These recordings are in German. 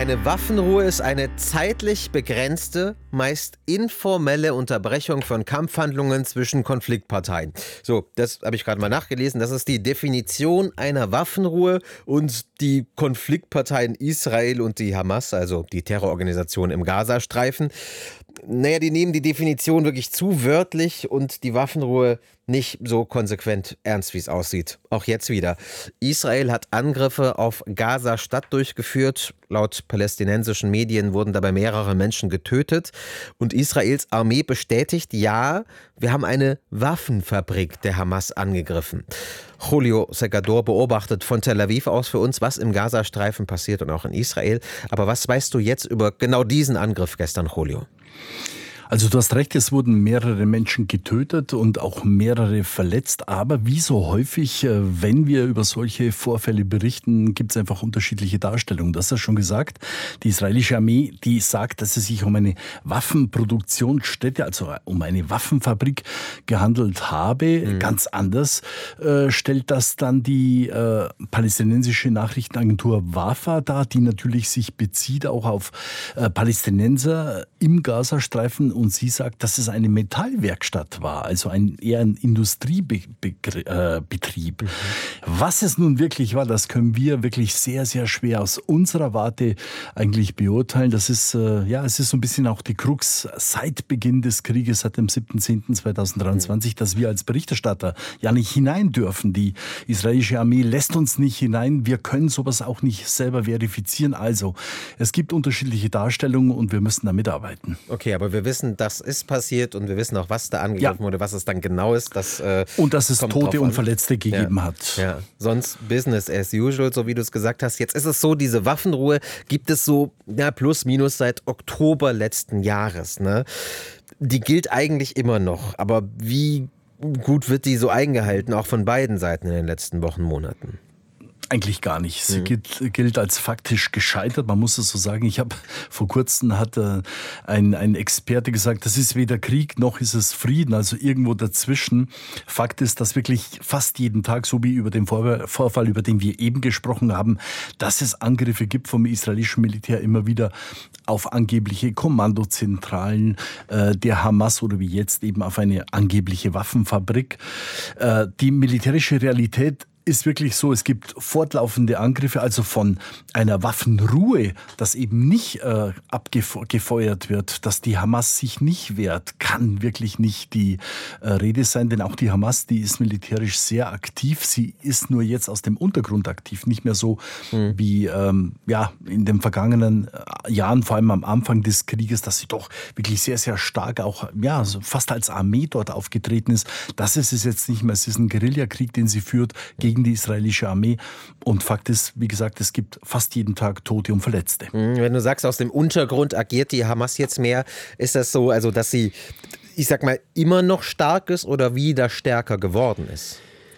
Eine Waffenruhe ist eine zeitlich begrenzte, meist informelle Unterbrechung von Kampfhandlungen zwischen Konfliktparteien. So, das habe ich gerade mal nachgelesen. Das ist die Definition einer Waffenruhe, und die Konfliktparteien Israel und die Hamas, also die Terrororganisation im Gazastreifen, die nehmen die Definition wirklich zu wörtlich und die Waffenruhe nicht so konsequent ernst, wie es aussieht. Auch jetzt wieder. Israel hat Angriffe auf Gaza-Stadt durchgeführt. Laut palästinensischen Medien wurden dabei mehrere Menschen getötet. Und Israels Armee bestätigt, ja, wir haben eine Waffenfabrik der Hamas angegriffen. Julio Segador beobachtet von Tel Aviv aus für uns, was im Gazastreifen passiert und auch in Israel. Aber was weißt du jetzt über genau diesen Angriff gestern, Julio? Also du hast recht, es wurden mehrere Menschen getötet und auch mehrere verletzt. Aber wie so häufig, wenn wir über solche Vorfälle berichten, gibt es einfach unterschiedliche Darstellungen. Das hast du schon gesagt. Die israelische Armee, die sagt, dass es sich um eine Waffenproduktionsstätte, also um eine Waffenfabrik gehandelt habe. Ganz anders stellt das dann die palästinensische Nachrichtenagentur Wafa dar, die natürlich sich bezieht auch auf Palästinenser im Gazastreifen. Und sie sagt, dass es eine Metallwerkstatt war, also eher ein Industriebetrieb. Was es nun wirklich war, das können wir wirklich sehr, sehr schwer aus unserer Warte eigentlich beurteilen. Das ist, es ist so ein bisschen auch die Krux seit Beginn des Krieges, seit dem 7.10.2023, dass wir als Berichterstatter ja nicht hinein dürfen. Die israelische Armee lässt uns nicht hinein. Wir können sowas auch nicht selber verifizieren. Also, es gibt unterschiedliche Darstellungen und wir müssen da mitarbeiten. Okay, aber wir wissen, das ist passiert und wir wissen auch, was da angegriffen wurde, was es dann genau ist. Und dass es Tote und Verletzte gegeben hat. Ja, sonst Business as usual, so wie du es gesagt hast. Jetzt ist es so, diese Waffenruhe gibt es so plus minus seit Oktober letzten Jahres. Ne? Die gilt eigentlich immer noch, aber wie gut wird die so eingehalten, auch von beiden Seiten in den letzten Wochen, Monaten? Eigentlich gar nicht. Sie gilt als faktisch gescheitert. Man muss es so sagen. Vor kurzem hat ein Experte gesagt, das ist weder Krieg noch ist es Frieden, also irgendwo dazwischen. Fakt ist, dass wirklich fast jeden Tag, so wie über den Vorfall, über den wir eben gesprochen haben, dass es Angriffe gibt vom israelischen Militär immer wieder auf angebliche Kommandozentralen der Hamas oder wie jetzt eben auf eine angebliche Waffenfabrik. Die militärische Realität ist wirklich so, es gibt fortlaufende Angriffe, also von einer Waffenruhe, dass eben nicht abgefeuert wird, dass die Hamas sich nicht wehrt, kann wirklich nicht die Rede sein, denn auch die Hamas, die ist militärisch sehr aktiv, sie ist nur jetzt aus dem Untergrund aktiv, nicht mehr so wie in den vergangenen Jahren, vor allem am Anfang des Krieges, dass sie doch wirklich sehr, sehr stark auch, fast als Armee dort aufgetreten ist. Das ist es jetzt nicht mehr, es ist ein Guerillakrieg, den sie führt, gegen die israelische Armee. Und Fakt ist, wie gesagt, es gibt fast jeden Tag Tote und Verletzte. Wenn du sagst, aus dem Untergrund agiert die Hamas jetzt mehr, ist das so, also dass sie, ich sag mal, immer noch stark ist oder wieder stärker geworden ist?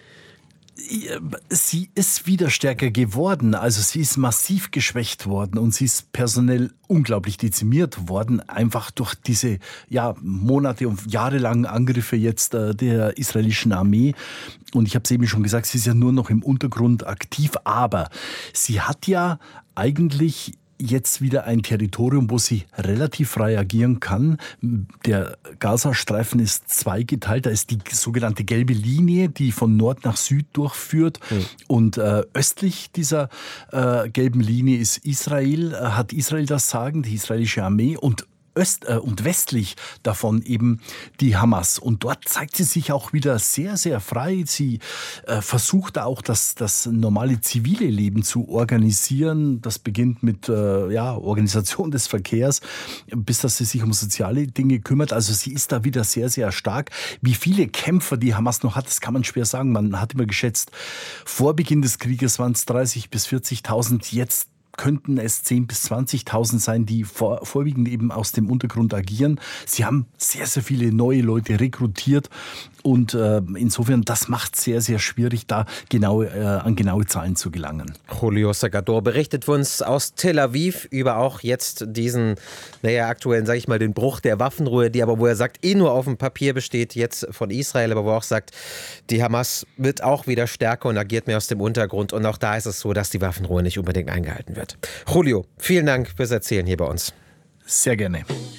Sie ist wieder stärker geworden, also sie ist massiv geschwächt worden und sie ist personell unglaublich dezimiert worden, einfach durch diese Monate und jahrelangen Angriffe jetzt der israelischen Armee. Und ich habe es eben schon gesagt, sie ist ja nur noch im Untergrund aktiv, aber sie hat ja eigentlich jetzt wieder ein Territorium, wo sie relativ frei agieren kann. Der Gazastreifen ist zweigeteilt. Da ist die sogenannte gelbe Linie, die von Nord nach Süd durchführt. Und östlich dieser gelben Linie ist Israel, hat Israel das Sagen, die israelische Armee, und westlich davon eben die Hamas. Und dort zeigt sie sich auch wieder sehr, sehr frei. Sie versucht auch, das normale zivile Leben zu organisieren. Das beginnt mit Organisation des Verkehrs, bis dass sie sich um soziale Dinge kümmert. Also sie ist da wieder sehr, sehr stark. Wie viele Kämpfer die Hamas noch hat, das kann man schwer sagen. Man hat immer geschätzt, vor Beginn des Krieges waren es 30.000 bis 40.000. Jetzt könnten es 10.000 bis 20.000 sein, die vorwiegend eben aus dem Untergrund agieren. Sie haben sehr, sehr viele neue Leute rekrutiert Und insofern, das macht es sehr, sehr schwierig, da an genaue Zahlen zu gelangen. Julio Segador berichtet uns aus Tel Aviv über auch jetzt diesen, aktuellen, sage ich mal, den Bruch der Waffenruhe, die aber, wo er sagt, nur auf dem Papier besteht, jetzt von Israel, aber wo er auch sagt, die Hamas wird auch wieder stärker und agiert mehr aus dem Untergrund. Und auch da ist es so, dass die Waffenruhe nicht unbedingt eingehalten wird. Julio, vielen Dank fürs Erzählen hier bei uns. Sehr gerne.